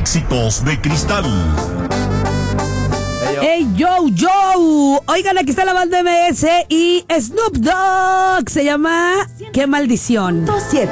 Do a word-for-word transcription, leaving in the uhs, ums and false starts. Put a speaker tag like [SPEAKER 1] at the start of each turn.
[SPEAKER 1] Éxitos de Cristal.
[SPEAKER 2] ¡Hey, yo, yo! Oigan, aquí está la banda M S y Snoop Dogg. Se llama ¿Qué maldición?
[SPEAKER 3] siete.